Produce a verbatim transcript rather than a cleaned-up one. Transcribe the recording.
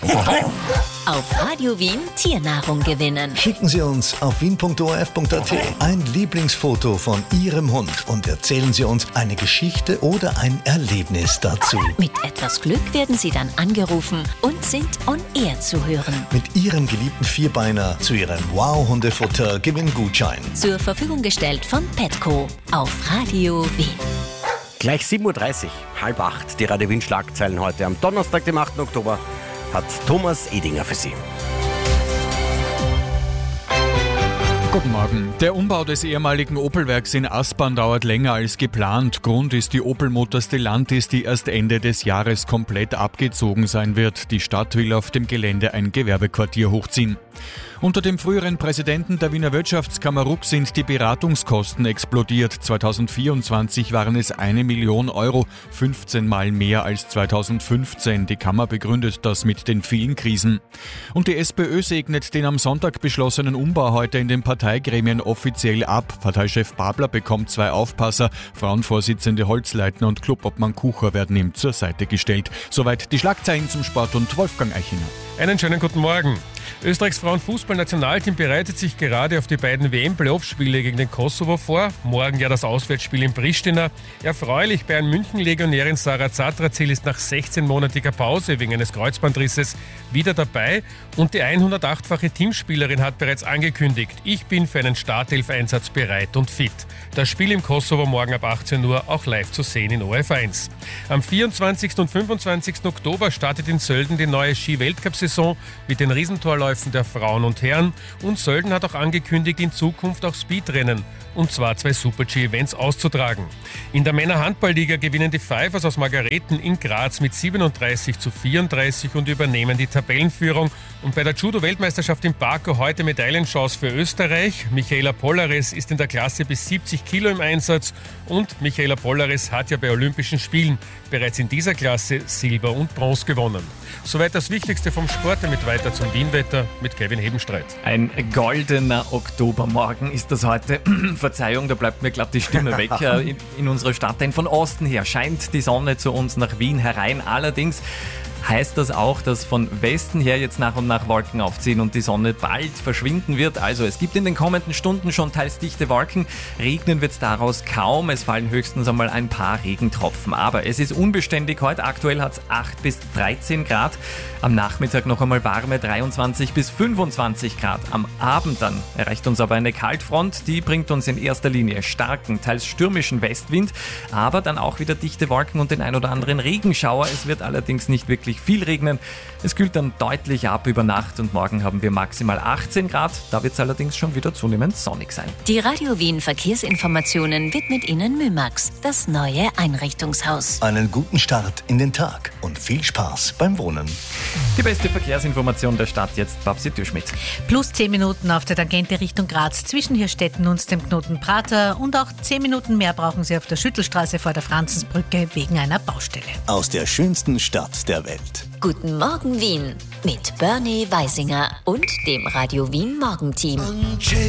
Auf Radio Wien Tiernahrung gewinnen. Schicken Sie uns auf wien punkt o r f punkt a t ein Lieblingsfoto von Ihrem Hund und erzählen Sie uns eine Geschichte oder ein Erlebnis dazu. Mit etwas Glück werden Sie dann angerufen und sind on air zu hören. Mit Ihrem geliebten Vierbeiner zu Ihrem Wow-Hundefutter Gewinngutschein. Zur Verfügung gestellt von Petco auf Radio Wien. Gleich sieben Uhr dreißig, halb acht, die Radio Wien Schlagzeilen heute am Donnerstag, dem achten Oktober, hat Thomas Edinger für Sie. Guten Morgen. Der Umbau des ehemaligen Opel-Werks in Aspern dauert länger als geplant. Grund ist die Opel Motors Stellantis, die erst Ende des Jahres komplett abgezogen sein wird. Die Stadt will auf dem Gelände ein Gewerbequartier hochziehen. Unter dem früheren Präsidenten der Wiener Wirtschaftskammer Ruck sind die Beratungskosten explodiert. zweitausendvierundzwanzig waren es eine Million Euro, fünfzehn Mal mehr als zweitausendfünfzehn. Die Kammer begründet das mit den vielen Krisen. Und die SPÖ segnet den am Sonntag beschlossenen Umbau heute in den Parteigremien offiziell ab. Parteichef Babler bekommt zwei Aufpasser, Frauenvorsitzende Holzleitner und Clubobmann Kucher werden ihm zur Seite gestellt. Soweit die Schlagzeilen zum Sport und Wolfgang Eichinger. Einen schönen guten Morgen. Österreichs Frauenfußballnationalteam bereitet sich gerade auf die beiden W M-Playoff-Spiele gegen den Kosovo vor. Morgen ja das Auswärtsspiel in Pristina. Erfreulich, Bayern-München-Legionärin Sarah Zatrazil ist nach sechzehnmonatiger Pause wegen eines Kreuzbandrisses wieder dabei. Und die hundertachtfache Teamspielerin hat bereits angekündigt, ich bin für einen Startelf-Einsatz bereit und fit. Das Spiel im Kosovo morgen ab achtzehn Uhr auch live zu sehen in O R F eins. Am vierundzwanzigsten und fünfundzwanzigsten Oktober startet in Sölden die neue Ski-Weltcup-Saison mit den Riesentorläufen der Frauen und Herren. Und Sölden hat auch angekündigt, in Zukunft auch Speedrennen, und zwar zwei Super-G-Events auszutragen. In der Männer-Handball-Liga gewinnen die Pfeifers aus Margareten in Graz mit siebenunddreißig zu vierunddreißig und übernehmen die Tabellenführung. Und bei der Judo-Weltmeisterschaft in Baku heute Medaillenchance für Österreich. Michaela Pollares ist in der Klasse bis siebzig Kilo im Einsatz und Michaela Pollares hat ja bei Olympischen Spielen bereits in dieser Klasse Silber und Bronze gewonnen. Soweit das Wichtigste vom Sport, damit weiter zum Wienwetter mit Kevin Hebenstreit. Ein goldener Oktobermorgen ist das heute. Verzeihung, da bleibt mir glatt die Stimme weg. in, in unserer Stadt, denn von Osten her scheint die Sonne zu uns nach Wien herein. Allerdings heißt das auch, dass von Westen her jetzt nach und nach Wolken aufziehen und die Sonne bald verschwinden wird. Also es gibt in den kommenden Stunden schon teils dichte Wolken. Regnen wird es daraus kaum. Es fallen höchstens einmal ein paar Regentropfen. Aber es ist unbeständig heute. Aktuell hat es acht bis dreizehn Grad. Am Nachmittag noch einmal warme dreiundzwanzig bis fünfundzwanzig Grad. Am Abend dann erreicht uns aber eine Kaltfront. Die bringt uns in erster Linie starken, teils stürmischen Westwind. Aber dann auch wieder dichte Wolken und den ein oder anderen Regenschauer. Es wird allerdings nicht wirklich viel regnen. Es kühlt dann deutlich ab über Nacht und morgen haben wir maximal achtzehn Grad. Da wird es allerdings schon wieder zunehmend sonnig sein. Die Radio Wien Verkehrsinformationen widmet Ihnen Mymax, das neue Einrichtungshaus. Einen guten Start in den Tag und viel Spaß beim Wohnen. Die beste Verkehrsinformation der Stadt jetzt, Babsi Türschmidt. Plus zehn Minuten auf der Tangente Richtung Graz zwischen Hirstetten und dem Knoten Prater und auch zehn Minuten mehr brauchen Sie auf der Schüttelstraße vor der Franzensbrücke wegen einer Baustelle. Aus der schönsten Stadt der Welt. Guten Morgen Wien mit Bernie Weisinger und dem Radio Wien Morgenteam.